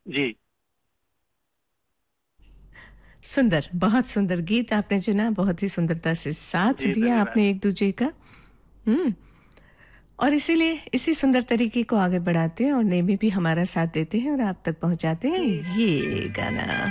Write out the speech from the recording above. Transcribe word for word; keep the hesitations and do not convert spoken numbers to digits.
जी। सुंदर, बहुत सुंदर गीत आपने चुना, बहुत ही सुंदरता से साथ जी, दिया धन्यवाद। आपने एक-दूजे का। हुँ। और इसीलिए इसी सुंदर तरीके को आगे बढ़ाते हैं और नेमी भी हमारा साथ देते हैं और आप तक पहुँचाते हैं ये गाना।